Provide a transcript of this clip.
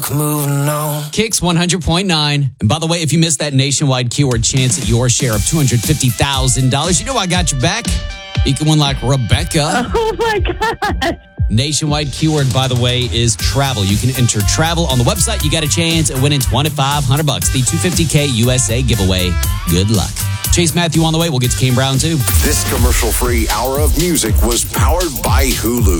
Moving on. Kicks 100.9. And by the way, if you missed that nationwide keyword chance at your share of $250,000, you know I got your back. You can win like Rebecca. Oh my God. Nationwide keyword, by the way, is travel. You can enter travel on the website. You got a chance at winning $2,500. The $250K USA giveaway. Good luck. Chase Matthew on the way. We'll get to Kane Brown too. This commercial-free hour of music was powered by Hulu.